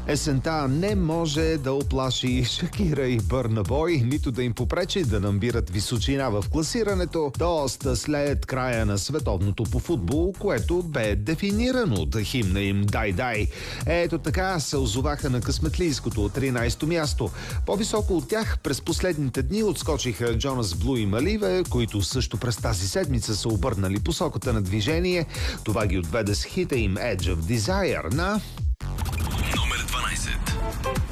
Есента не може да оплаши Шакира и Бърна Бой, нито да им попречи да набират височина в класирането, доста след края на световното по футбол, което бе дефинирано от химна им «Дай-дай». Ето така се озоваха на късметлийското 13-то място. По-високо от тях през последните дни отскочиха Джонас Блу и Маливе, които също през тази седмица са обърнали посоката на движение. Това ги отведе с хита им Edge of Desire на номер 12.